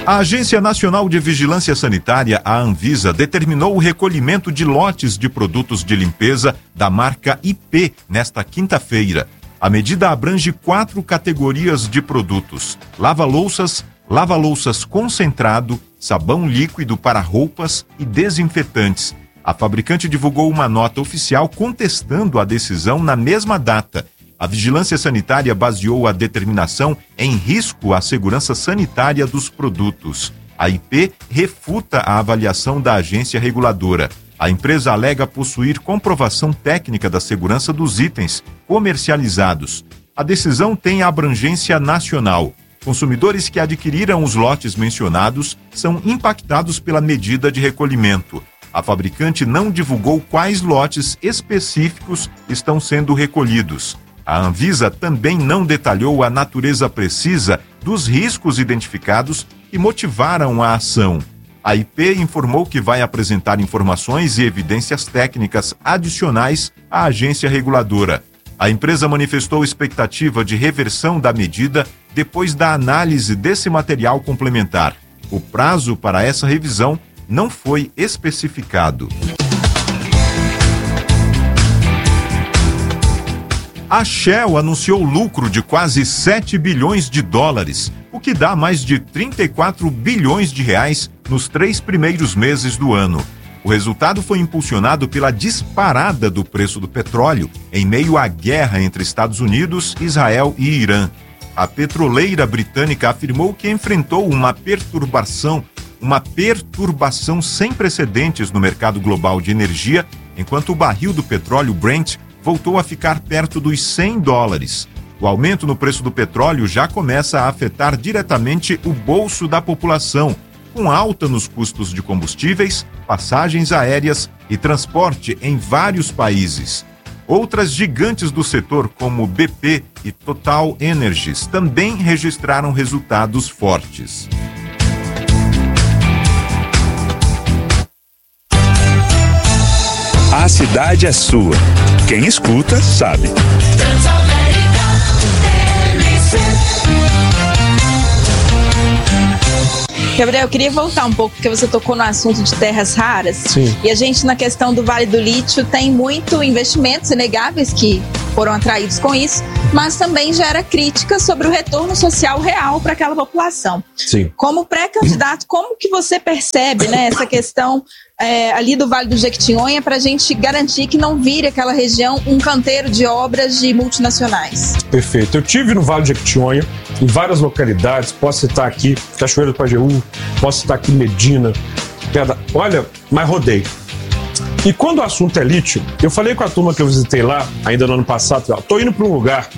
A Agência Nacional de Vigilância Sanitária, a Anvisa, determinou o recolhimento de lotes de produtos de limpeza da marca IP nesta quinta-feira. A medida abrange 4 categorias de produtos: lava-louças concentrado, sabão líquido para roupas e desinfetantes. A fabricante divulgou uma nota oficial contestando a decisão na mesma data. A Vigilância Sanitária baseou a determinação em risco à segurança sanitária dos produtos. A IP refuta a avaliação da agência reguladora. A empresa alega possuir comprovação técnica da segurança dos itens comercializados. A decisão tem abrangência nacional. Consumidores que adquiriram os lotes mencionados são impactados pela medida de recolhimento. A fabricante não divulgou quais lotes específicos estão sendo recolhidos. A Anvisa também não detalhou a natureza precisa dos riscos identificados que motivaram a ação. A IP informou que vai apresentar informações e evidências técnicas adicionais à agência reguladora. A empresa manifestou expectativa de reversão da medida depois da análise desse material complementar. O prazo para essa revisão não foi especificado. A Shell anunciou lucro de quase 7 bilhões de dólares, o que dá mais de 34 bilhões de reais nos 3 primeiros meses do ano. O resultado foi impulsionado pela disparada do preço do petróleo em meio à guerra entre Estados Unidos, Israel e Irã. A petroleira britânica afirmou que enfrentou uma perturbação sem precedentes no mercado global de energia, enquanto o barril do petróleo Brent voltou a ficar perto dos $100. O aumento no preço do petróleo já começa a afetar diretamente o bolso da população, com alta nos custos de combustíveis, passagens aéreas e transporte em vários países. Outras gigantes do setor, como BP e Total Energies, também registraram resultados fortes. A cidade é sua. Quem escuta, sabe. Gabriel, eu queria voltar um pouco, porque você tocou no assunto de terras raras. Sim. E a gente, na questão do Vale do Lítio, tem muito investimentos inegáveis que foram atraídos com isso, mas também gera críticas sobre o retorno social real para aquela população. Sim. Como pré-candidato, como que você percebe, né, essa questão ali do Vale do Jequitinhonha para a gente garantir que não vire aquela região um canteiro de obras de multinacionais? Perfeito. Eu tive no Vale do Jequitinhonha, em várias localidades, posso citar aqui Cachoeira do Pajeú, posso citar aqui Medina, olha, mas rodei. E quando o assunto é lítio, eu falei com a turma que eu visitei lá, ainda no ano passado, estou indo para um lugar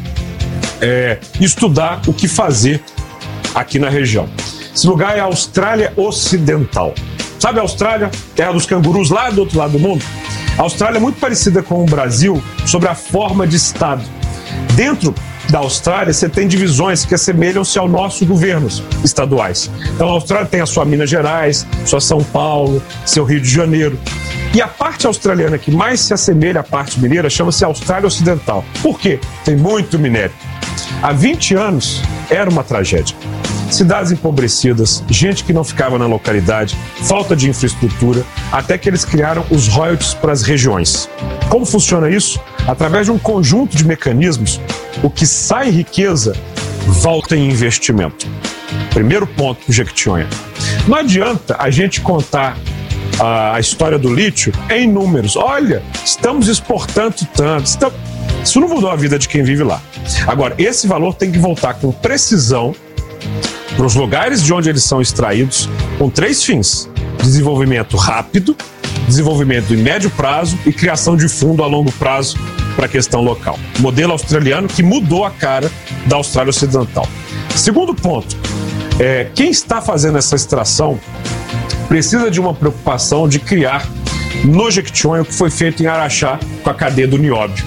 estudar o que fazer aqui na região. Esse lugar é a Austrália Ocidental. Sabe a Austrália, terra dos cangurus lá do outro lado do mundo? A Austrália é muito parecida com o Brasil sobre a forma de Estado. Dentro da Austrália, você tem divisões que assemelham-se aos nossos governos estaduais. Então, a Austrália tem a sua Minas Gerais, sua São Paulo, seu Rio de Janeiro. E a parte australiana que mais se assemelha à parte mineira chama-se Austrália Ocidental. Por quê? Tem muito minério. Há 20 anos era uma tragédia. Cidades empobrecidas, gente que não ficava na localidade, falta de infraestrutura, até que eles criaram os royalties para as regiões. Como funciona isso? Através de um conjunto de mecanismos, o que sai em riqueza volta em investimento. Primeiro ponto do Jequitinhonha. Não adianta a gente contar a história do lítio em números. Olha, estamos exportando tanto. Isso não mudou a vida de quem vive lá. Agora, esse valor tem que voltar com precisão para os lugares de onde eles são extraídos, com 3 fins: desenvolvimento rápido, desenvolvimento em médio prazo e criação de fundo a longo prazo para a questão local. Modelo australiano que mudou a cara da Austrália Ocidental. Segundo ponto, quem está fazendo essa extração precisa de uma preocupação de criar no Jequitinhonha o que foi feito em Araxá com a cadeia do nióbio.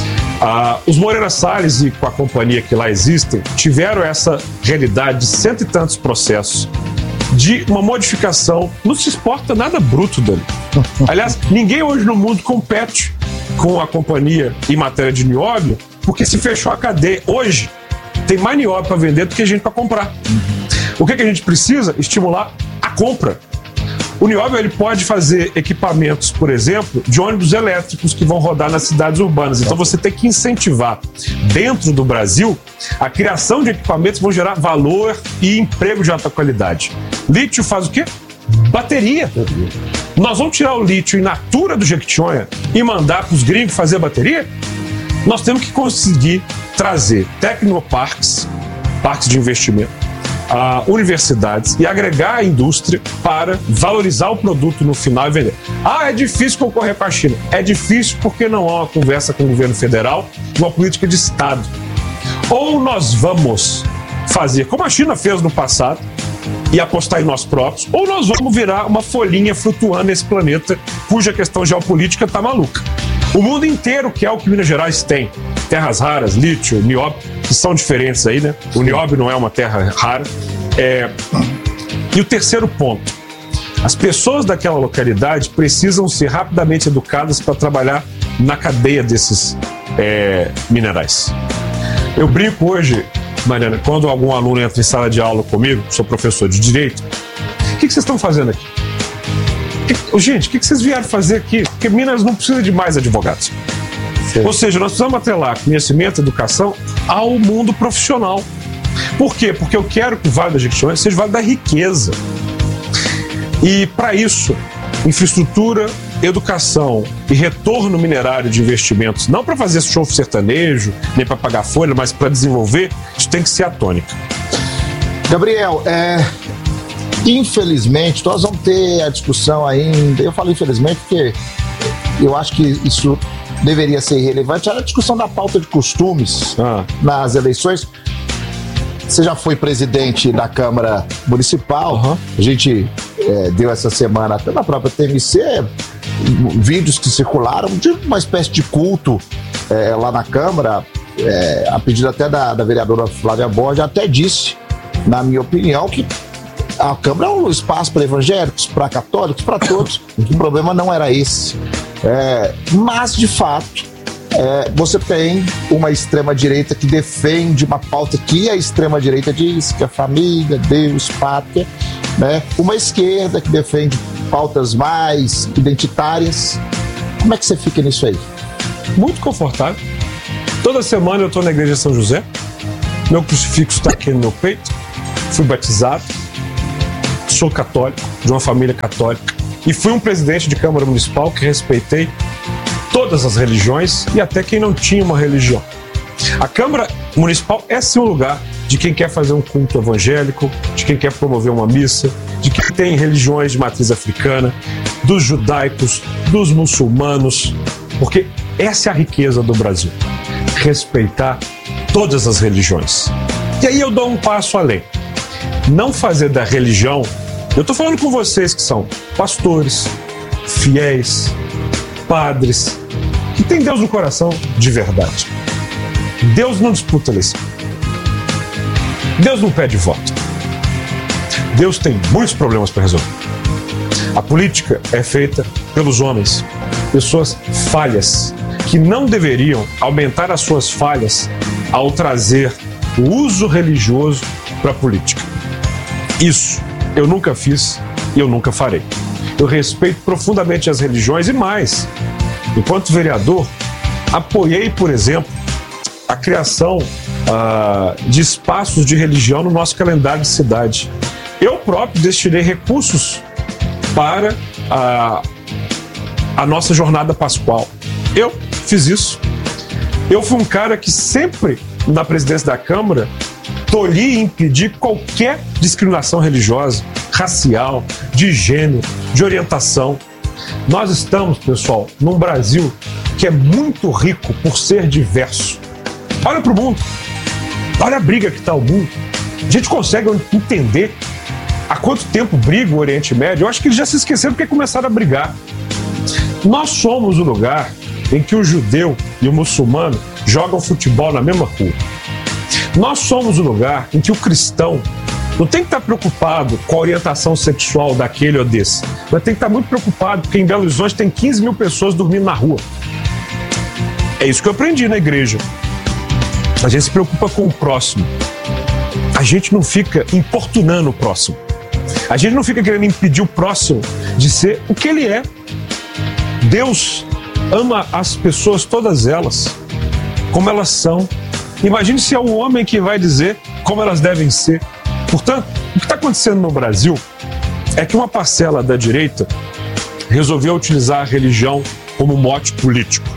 Os Moreira Salles e com a companhia que lá existem tiveram essa realidade de 100 e tantos processos de uma modificação. Não se exporta nada bruto dali. Aliás, ninguém hoje no mundo compete com a companhia em matéria de nióbio, porque se fechou a cadeia. Hoje tem mais nióbio para vender do que gente para comprar. O que a gente precisa? Estimular a compra. O Nióbio ele pode fazer equipamentos, por exemplo, de ônibus elétricos que vão rodar nas cidades urbanas. Então você tem que incentivar dentro do Brasil a criação de equipamentos que vão gerar valor e emprego de alta qualidade. Lítio faz o quê? Bateria. Nós vamos tirar o lítio in natura do Jequitinhonha e mandar para os gringos fazer bateria? Nós temos que conseguir trazer tecnoparques, parques de investimento, universidades e agregar a indústria para valorizar o produto no final e vender. É difícil concorrer com a China. É difícil porque não há uma conversa com o governo federal, uma política de Estado. Ou nós vamos fazer como a China fez no passado e apostar em nós próprios, ou nós vamos virar uma folhinha flutuando nesse planeta cuja questão geopolítica está maluca. O mundo inteiro quer o que Minas Gerais tem. Terras raras, lítio, nióbio, que são diferentes aí, né? O nióbio não é uma terra rara. E o terceiro ponto. As pessoas daquela localidade precisam ser rapidamente educadas para trabalhar na cadeia desses minerais. Eu brinco hoje, Mariana, quando algum aluno entra em sala de aula comigo, sou professor de Direito, o que vocês estão fazendo aqui? Gente, o que vocês vieram fazer aqui? Porque Minas não precisa de mais advogados. Sim. Ou seja, nós precisamos atrelar conhecimento, educação ao mundo profissional. Por quê? Porque eu quero que o Vale do Jequitinhonha seja o Vale da riqueza. E para isso, infraestrutura, educação e retorno minerário de investimentos, não para fazer show sertanejo, nem para pagar folha, mas para desenvolver, isso tem que ser a tônica. Gabriel, infelizmente, nós vamos ter a discussão ainda. Eu falo infelizmente porque eu acho que isso deveria ser irrelevante. A discussão da pauta de costumes nas eleições. Você já foi presidente da Câmara Municipal. A gente deu essa semana até na própria TMC vídeos que circularam de uma espécie de culto lá na Câmara, a pedido até da vereadora Flávia Borges. Até disse, na minha opinião, que a Câmara é um espaço para evangélicos, para católicos, para todos. O problema não era esse. Mas, de fato, você tem uma extrema-direita que defende uma pauta que a extrema-direita diz que é família, Deus, pátria, né? Uma esquerda que defende pautas mais identitárias. Como é que você fica nisso aí? Muito confortável. Toda semana eu estou na igreja de São José, meu crucifixo está aqui no meu peito, fui batizado, sou católico, de uma família católica, e fui um presidente de Câmara Municipal que respeitei todas as religiões e até quem não tinha uma religião. A Câmara Municipal é sim um lugar de quem quer fazer um culto evangélico, de quem quer promover uma missa, de quem tem religiões de matriz africana, dos judaicos, dos muçulmanos, porque essa é a riqueza do Brasil, respeitar todas as religiões. E aí eu dou um passo além. Não fazer da religião, eu estou falando com vocês que são pastores, fiéis, padres, que tem Deus no coração de verdade. Deus não disputa eleição. Deus não pede voto. Deus tem muitos problemas para resolver. A política é feita pelos homens, pessoas falhas, que não deveriam aumentar as suas falhas ao trazer o uso religioso para a política. Isso eu nunca fiz e eu nunca farei. Eu respeito profundamente as religiões e mais. Enquanto vereador, apoiei, por exemplo, a criação de espaços de religião no nosso calendário de cidade. Eu próprio destinei recursos para a nossa jornada pascual. Eu fiz isso. Eu fui um cara que sempre, na presidência da Câmara, tolhi e impedi qualquer discriminação religiosa, racial, de gênero, de orientação. Nós estamos, pessoal, num Brasil que é muito rico por ser diverso. Olha para o mundo. Olha a briga que está o mundo. A gente consegue entender há quanto tempo briga o Oriente Médio. Eu acho que eles já se esqueceram porque começaram a brigar. Nós somos o lugar em que o judeu e o muçulmano jogam futebol na mesma rua. Nós somos o lugar em que o cristão não tem que estar preocupado com a orientação sexual daquele ou desse, mas tem que estar muito preocupado porque em Belo Horizonte tem 15 mil pessoas dormindo na rua. É isso que eu aprendi na igreja. A gente se preocupa com o próximo. a gente não fica importunando o próximo. A gente não fica querendo impedir o próximo de ser o que ele é. Deus ama as pessoas, todas elas, como elas são. Imagine se é um homem que vai dizer como elas devem ser. Portanto, o que está acontecendo no Brasil é que uma parcela da direita resolveu utilizar a religião como mote político.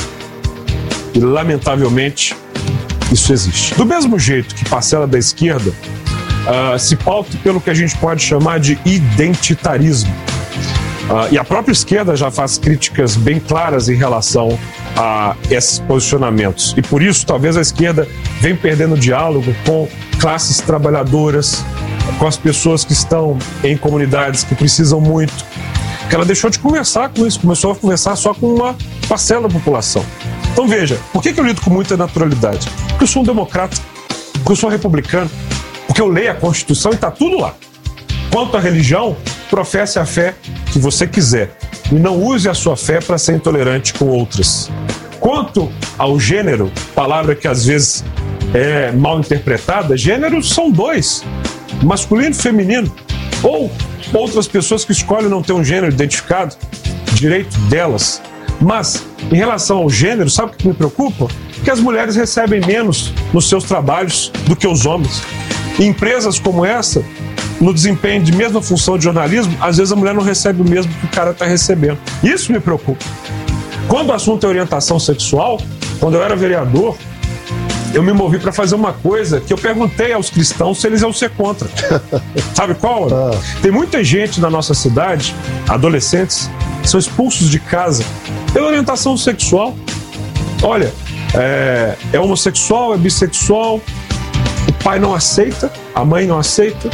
E, lamentavelmente, isso existe. Do mesmo jeito que parcela da esquerda se pauta pelo que a gente pode chamar de identitarismo. E a própria esquerda já faz críticas bem claras em relação a esses posicionamentos. E por isso, talvez a esquerda venha perdendo diálogo com classes trabalhadoras, com as pessoas que estão em comunidades que precisam muito. Que ela deixou de conversar com isso, começou a conversar só com uma parcela da população. Então veja, por que eu lido com muita naturalidade? Porque eu sou um democrata, porque eu sou um republicano, porque eu leio a Constituição e está tudo lá. Quanto à religião, professe a fé que você quiser e não use a sua fé para ser intolerante com outras. Quanto ao gênero, palavra que às vezes é mal interpretada, gêneros são dois, masculino e feminino. Ou outras pessoas que escolhem não ter um gênero identificado, direito delas. Mas, em relação ao gênero, sabe o que me preocupa? Que as mulheres recebem menos nos seus trabalhos do que os homens. Em empresas como essa, no desempenho de mesma função de jornalismo, às vezes a mulher não recebe o mesmo que o cara está recebendo. Isso me preocupa. Quando o assunto é orientação sexual, quando eu era vereador, eu me movi para fazer uma coisa que eu perguntei aos cristãos se eles iam ser contra. Sabe qual? Tem muita gente na nossa cidade, adolescentes, que são expulsos de casa pela orientação sexual. Olha, é homossexual, é bissexual, o pai não aceita, a mãe não aceita.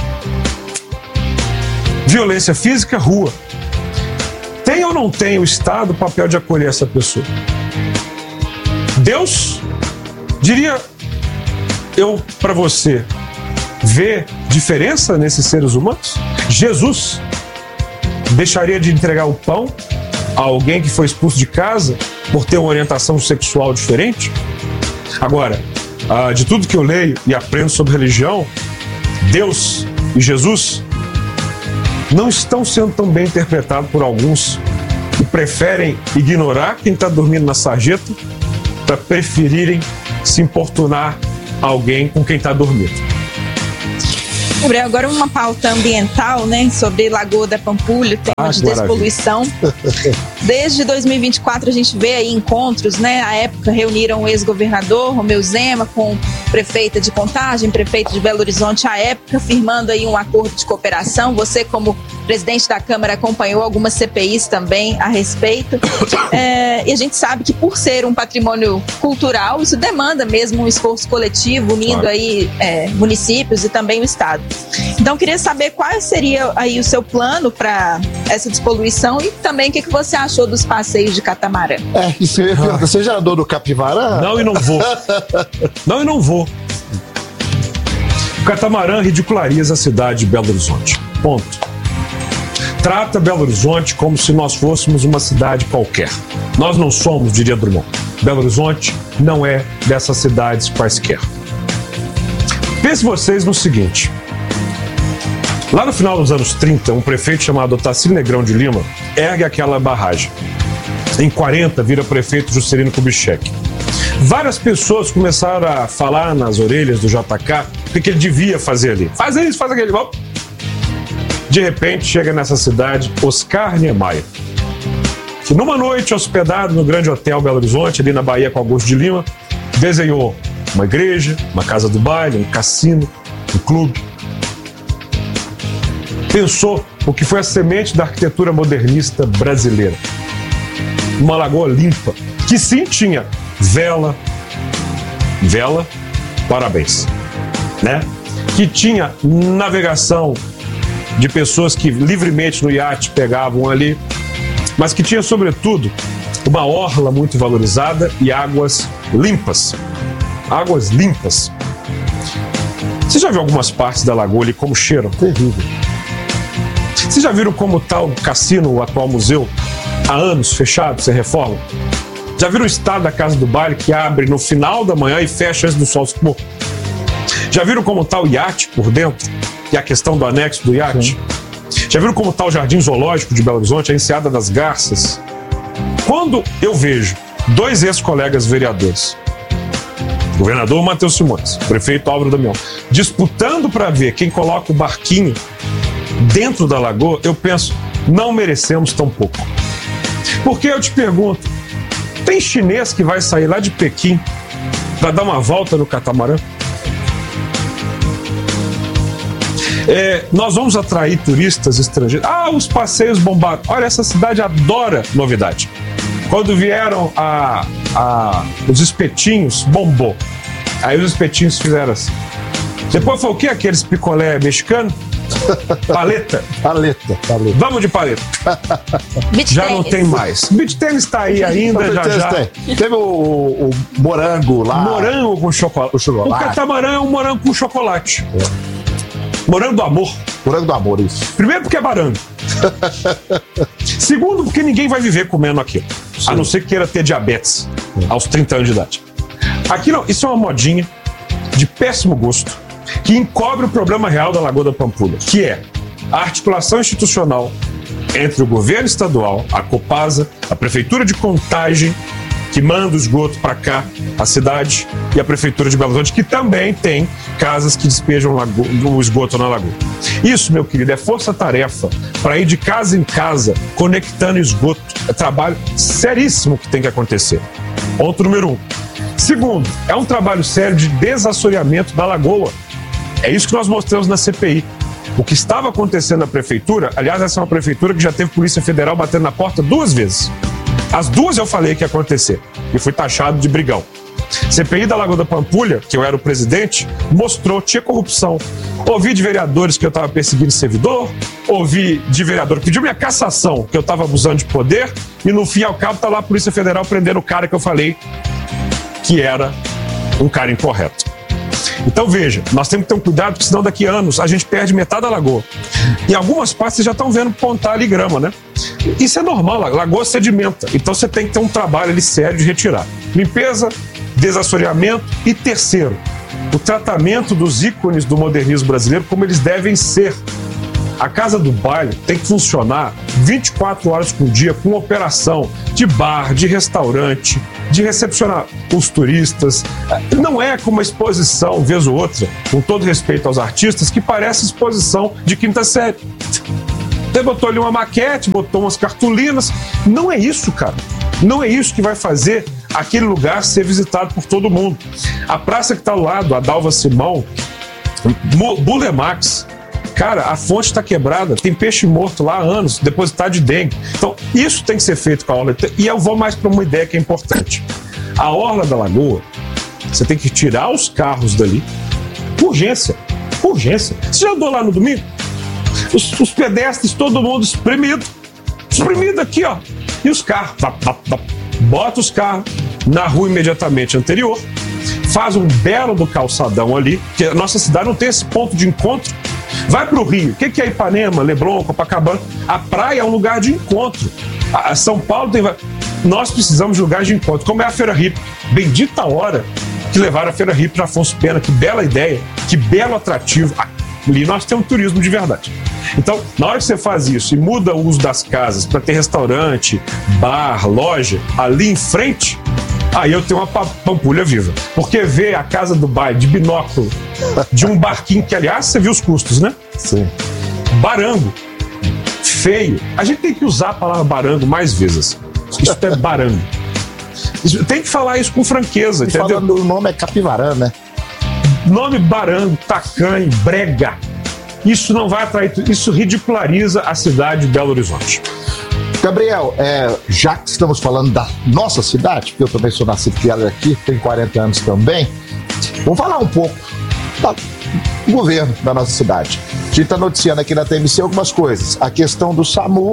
Violência física, rua. Tem ou não tem o Estado o papel de acolher essa pessoa? Deus, diria eu para você, vê diferença nesses seres humanos? Jesus deixaria de entregar o pão a alguém que foi expulso de casa por ter uma orientação sexual diferente? Agora, de tudo que eu leio e aprendo sobre religião, Deus e Jesus não estão sendo tão bem interpretados por alguns que preferem ignorar quem está dormindo na sarjeta para preferirem se importunar alguém com quem está dormindo. Gabriel, agora uma pauta ambiental, né, sobre Lagoa da Pampulha, tema de despoluição. Desde 2024 a gente vê aí encontros, né, à época reuniram o ex-governador Romeu Zema com prefeita de Contagem, prefeito de Belo Horizonte à época, firmando aí um acordo de cooperação. Você, como presidente da Câmara, acompanhou algumas CPIs também a respeito. E a gente sabe que por ser um patrimônio cultural, isso demanda mesmo um esforço coletivo, unindo aí municípios e também o Estado. Então, queria saber qual seria aí o seu plano para essa despoluição e também o que você achou dos passeios de catamarã. Isso eu ia perguntar. Você já andou do Capivara? Não, e não vou. Não, e não vou. O catamarã ridiculariza a cidade de Belo Horizonte. Ponto. Trata Belo Horizonte como se nós fôssemos uma cidade qualquer. Nós não somos, diria Drummond. Belo Horizonte não é dessas cidades quaisquer. Pense vocês no seguinte. Lá no final dos anos 30, um prefeito chamado Otacílio Negrão de Lima ergue aquela barragem. Em 40, vira prefeito Juscelino Kubitschek. Várias pessoas começaram a falar nas orelhas do JK o que ele devia fazer ali. Faz isso, faz aquele. Vamos. De repente, chega nessa cidade Oscar Niemeyer, que numa noite hospedado no grande hotel Belo Horizonte, ali na Bahia com Augusto de Lima, desenhou uma igreja, uma casa do baile, um cassino, um clube. Pensou o que foi a semente da arquitetura modernista brasileira. Uma lagoa limpa, que sim tinha vela, parabéns, né? Que tinha navegação de pessoas que livremente no iate pegavam ali, mas que tinha, sobretudo, uma orla muito valorizada e águas limpas. Águas limpas. Você já viu algumas partes da lagoa ali como cheiram? Terrível. Vocês já viram como está o cassino, o atual museu, há anos fechado, sem reforma? Já viram o estado da Casa do Baile que abre no final da manhã e fecha antes do sol se pôr? Já viram como está o iate por dentro? E a questão do anexo do iate? Sim. Já viram como está o Jardim Zoológico de Belo Horizonte, a Enseada das Garças? Quando eu vejo 2 ex-colegas vereadores, o governador Matheus Simões, o prefeito Álvaro Damião, disputando para ver quem coloca o barquinho dentro da lagoa, eu penso, não merecemos tão pouco. Porque eu te pergunto, tem chinês que vai sair lá de Pequim para dar uma volta no catamarã? Nós vamos atrair turistas estrangeiros. Os passeios bombados. Olha, essa cidade adora novidade. Quando vieram os espetinhos, bombou. Aí os espetinhos fizeram assim. Depois foi o quê? Aqueles picolé mexicano? Paleta. Paleta. Vamos de paleta. Já não tem mais. Beach tênis está aí ainda, já. Teve o morango lá. Morango com chocolate. O catamarã é um morango com chocolate. Morango do amor. Morango do amor, isso. Primeiro porque é barango. Segundo porque ninguém vai viver comendo aquilo. Sim. A não ser que queira ter diabetes aos 30 anos de idade. Aqui não, isso é uma modinha de péssimo gosto que encobre o problema real da Lagoa da Pampulha, que é a articulação institucional entre o governo estadual, a Copasa, a Prefeitura de Contagem, que manda o esgoto para cá, a cidade, e a Prefeitura de Belo Horizonte, que também tem casas que despejam o esgoto na lagoa. Isso, meu querido, é força-tarefa para ir de casa em casa, conectando esgoto. É trabalho seríssimo que tem que acontecer. Ponto número 1. Segundo, é um trabalho sério de desassoreamento da lagoa. É isso que nós mostramos na CPI. O que estava acontecendo na prefeitura, aliás, essa é uma prefeitura que já teve Polícia Federal batendo na porta 2 vezes. As 2 eu falei que ia acontecer e fui taxado de brigão. CPI da Lagoa da Pampulha, que eu era o presidente, mostrou, tinha corrupção. Ouvi de vereadores que eu estava perseguindo servidor, ouvi de vereador que pediu minha cassação, que eu estava abusando de poder, e no fim ao cabo está lá a Polícia Federal prendendo o cara que eu falei que era um cara incorreto. Então veja, nós temos que ter um cuidado, porque senão daqui a anos a gente perde metade da lagoa. Em algumas partes vocês já estão vendo pontar ali grama, né? Isso é normal, a lagoa sedimenta. Então você tem que ter um trabalho ali sério de retirar. Limpeza, desassoreamento e terceiro, o tratamento dos ícones do modernismo brasileiro como eles devem ser. A Casa do Baile tem que funcionar 24 horas por dia com operação de bar, de restaurante, de recepcionar os turistas. Não é como uma exposição, vez ou outra, com todo respeito aos artistas, que parece exposição de quinta série. Você botou ali uma maquete, botou umas cartolinas. Não é isso, cara. Não é isso que vai fazer aquele lugar ser visitado por todo mundo. A praça que está ao lado, a Dalva Simão, Bulemax, cara, a fonte está quebrada, tem peixe morto lá há anos, depositado de dengue. Então, isso tem que ser feito com a orla. E eu vou mais para uma ideia que é importante. A orla da lagoa, você tem que tirar os carros dali. Urgência. Urgência. Você já andou lá no domingo? Os pedestres, todo mundo espremido. Espremido aqui, ó. E os carros. Bota os carros na rua imediatamente anterior. Faz um belo do calçadão ali, porque a nossa cidade não tem esse ponto de encontro. Vai para o Rio. O que é Ipanema, Leblon, Copacabana? A praia é um lugar de encontro. A São Paulo tem... Nós precisamos de lugares de encontro. Como é a Feira Hippie. Bendita hora que levaram a Feira Hippie para Afonso Pena. Que bela ideia. Que belo atrativo. Ali nós temos turismo de verdade. Então, na hora que você faz isso e muda o uso das casas para ter restaurante, bar, loja, ali em frente, aí eu tenho uma Pampulha viva. Porque ver a Casa do Baile de binóculo de um barquinho, que aliás você viu os custos, né? Sim. Barango. Feio. A gente tem que usar a palavra barango mais vezes. Isso é barango. Tem que falar isso com franqueza, entendeu? Falando, o nome é Capivarã, né? Nome barango, tacanho, brega. Isso não vai atrair, isso ridiculariza a cidade de Belo Horizonte. Gabriel, já que estamos falando da nossa cidade, porque eu também sou nascido e criado aqui, tenho 40 anos também, vamos falar um pouco do governo da nossa cidade. A gente está noticiando aqui na TMC algumas coisas. A questão do SAMU,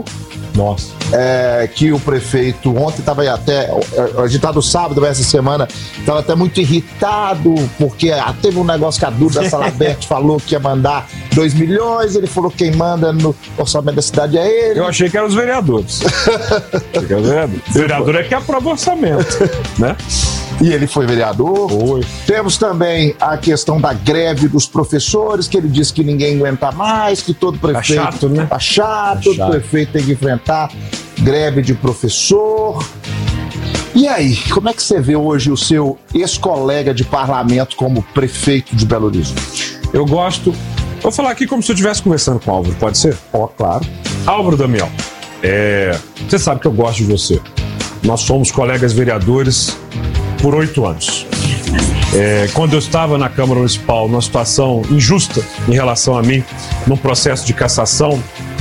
que o prefeito ontem estava até, a gente está no sábado, essa semana, estava até muito irritado, porque teve um negócio que a Duda Salabert falou que ia mandar 2 milhões, ele falou que quem manda no orçamento da cidade é ele. Eu achei que eram os vereadores. O vereador é que aprova o orçamento, né? E ele foi vereador. Foi. Temos também a questão da greve dos professores, que ele disse que ninguém aguenta mais, que todo prefeito... Tá chato, né? Tá chato, todo prefeito tem que enfrentar greve de professor. E aí, como é que você vê hoje o seu ex-colega de parlamento como prefeito de Belo Horizonte? Eu gosto... Vou falar aqui como se eu estivesse conversando com o Álvaro, pode ser? Claro. Álvaro Damião, você sabe que eu gosto de você. Nós somos colegas vereadores por 8 anos. Quando eu estava na Câmara Municipal numa situação injusta em relação a mim, num processo de cassação,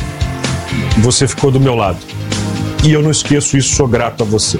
você ficou do meu lado. E eu não esqueço isso, sou grato a você.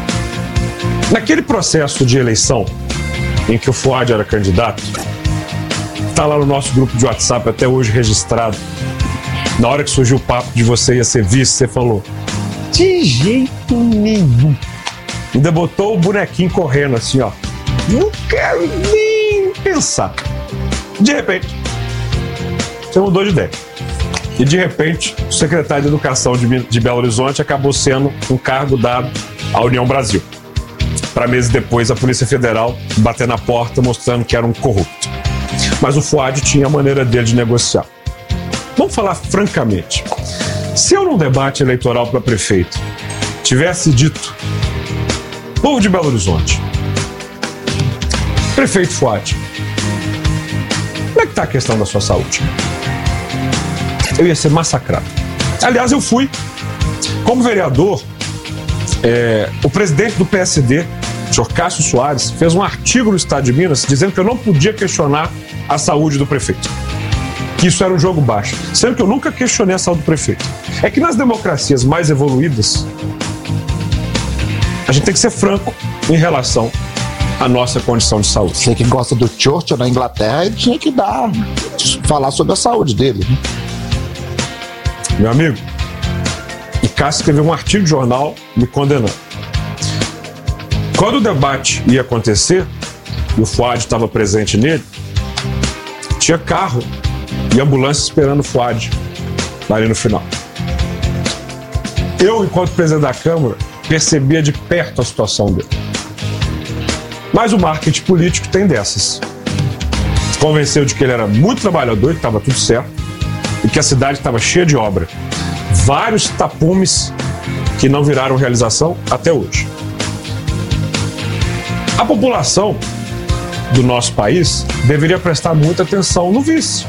Naquele processo de eleição em que o Fuad era candidato, está lá no nosso grupo de WhatsApp até hoje registrado. Na hora que surgiu o papo de você ia ser vice, você falou: de jeito nenhum. Ainda botou o bonequinho correndo assim, ó. Não quero nem pensar. De repente, você mudou de ideia. E de repente, o secretário de Educação de Belo Horizonte acabou sendo um cargo dado à União Brasil. Para meses depois, a Polícia Federal bater na porta mostrando que era um corrupto. Mas o Fuad tinha a maneira dele de negociar. Vamos falar francamente. Se eu num debate eleitoral para prefeito tivesse dito: povo de Belo Horizonte, prefeito Fuad, como é que está a questão da sua saúde? Eu ia ser massacrado. Aliás, eu fui. Como vereador, o presidente do PSD, o senhor Cássio Soares, fez um artigo no Estado de Minas dizendo que eu não podia questionar a saúde do prefeito. Que isso era um jogo baixo. Sendo que eu nunca questionei a saúde do prefeito. É que nas democracias mais evoluídas, a gente tem que ser franco em relação à nossa condição de saúde. Você que gosta do Churchill na Inglaterra, ele tinha que falar sobre a saúde dele, né? Meu amigo, o Cássio escreveu um artigo de jornal me condenando. Quando o debate ia acontecer, e o Fuad estava presente nele, tinha carro e ambulância esperando o Fuad ali no final. Eu, enquanto presidente da Câmara, percebia de perto a situação dele. Mas o marketing político tem dessas. Convenceu de que ele era muito trabalhador, que estava tudo certo, e que a cidade estava cheia de obra. Vários tapumes que não viraram realização até hoje. A população do nosso país deveria prestar muita atenção no vice.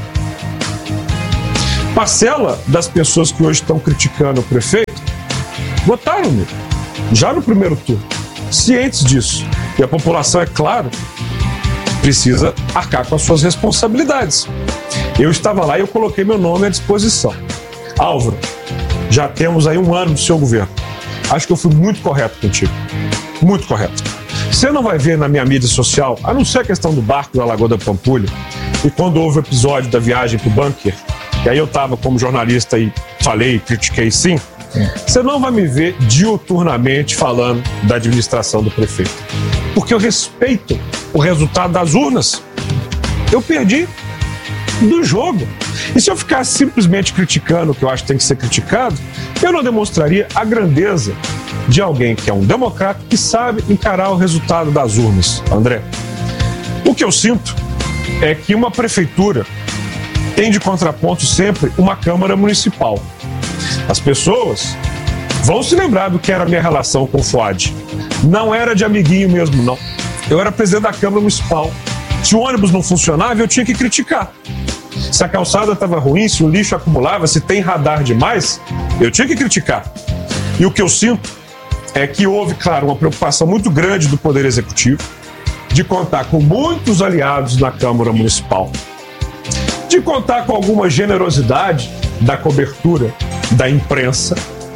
Parcela das pessoas que hoje estão criticando o prefeito votaram nele, já no primeiro turno, cientes disso. E a população, é claro, precisa arcar com as suas responsabilidades. Eu estava lá e eu coloquei meu nome à disposição. Álvaro, já temos aí 1 ano do seu governo. Acho que eu fui muito correto contigo. Muito correto. Você não vai ver na minha mídia social, a não ser a questão do barco da Lagoa da Pampulha, e quando houve o episódio da viagem para o bunker, e aí eu estava como jornalista e falei, critiquei sim, você não vai me ver diuturnamente falando da administração do prefeito. Porque eu respeito o resultado das urnas. Eu perdi do jogo. E se eu ficasse simplesmente criticando o que eu acho que tem que ser criticado, eu não demonstraria a grandeza de alguém que é um democrata que sabe encarar o resultado das urnas. André, o que eu sinto é que uma prefeitura tem de contraponto sempre uma Câmara Municipal. As pessoas vão se lembrar do que era a minha relação com o Fuad. Não era de amiguinho mesmo, não. Eu era presidente da Câmara Municipal. Se o ônibus não funcionava, eu tinha que criticar. Se a calçada estava ruim, se o lixo acumulava, se tem radar demais, eu tinha que criticar. E o que eu sinto é que houve, claro, uma preocupação muito grande do Poder Executivo de contar com muitos aliados na Câmara Municipal, de contar com alguma generosidade da cobertura da imprensa,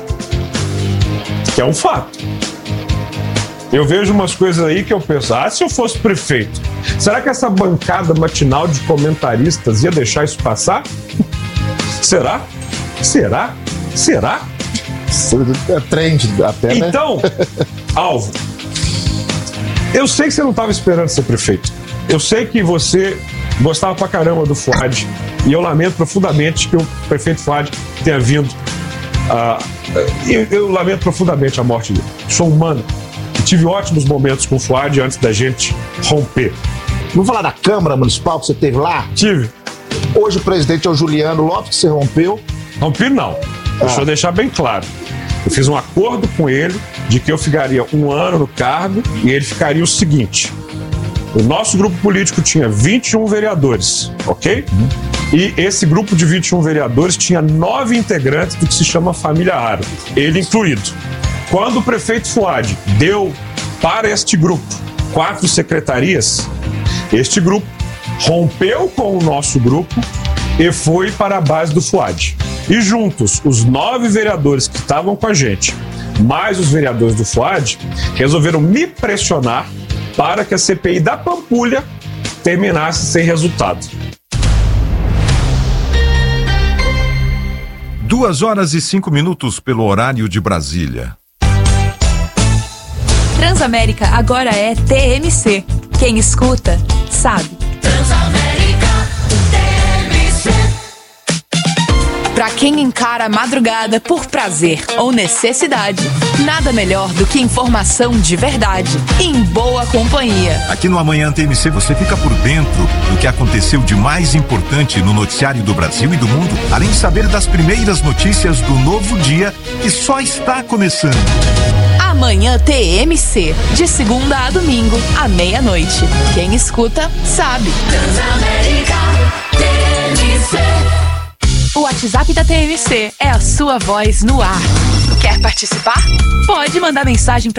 que é um fato. Eu vejo umas coisas aí que eu penso, se eu fosse prefeito, será que essa bancada matinal de comentaristas ia deixar isso passar? Será? Será? Será? É trend até, né? Então, Álvaro, eu sei que você não estava esperando ser prefeito. Eu sei que você gostava pra caramba do Fuad. E eu lamento profundamente que o prefeito Fuad tenha vindo. Eu lamento profundamente a morte dele. Sou humano. tive ótimos momentos com o Fuad antes da gente romper. Vamos falar da Câmara Municipal que você teve lá? Tive. Hoje o presidente é o Juliano Lopes, que você rompeu. Rompi não. Deixa eu deixar bem claro. Eu fiz um acordo com ele de que eu ficaria 1 ano no cargo e ele ficaria o seguinte. O nosso grupo político tinha 21 vereadores, ok? E esse grupo de 21 vereadores tinha 9 integrantes do que se chama família Aro, ele incluído. Quando o prefeito Fuad deu para este grupo 4 secretarias, este grupo rompeu com o nosso grupo e foi para a base do Fuad. E juntos, os 9 vereadores que estavam com a gente, mais os vereadores do Fuad, resolveram me pressionar para que a CPI da Pampulha terminasse sem resultado. 2h05 pelo horário de Brasília. Transamérica agora é TMC. Quem escuta, sabe. Transamérica, TMC. Pra quem encara a madrugada por prazer ou necessidade, nada melhor do que informação de verdade, em boa companhia. Aqui no Amanhã TMC você fica por dentro do que aconteceu de mais importante no noticiário do Brasil e do mundo, além de saber das primeiras notícias do novo dia que só está começando. Amanhã TMC, de segunda a domingo, à meia-noite. Quem escuta, sabe. Transamérica, TMC. O WhatsApp da TMC é a sua voz no ar. Quer participar? Pode mandar mensagem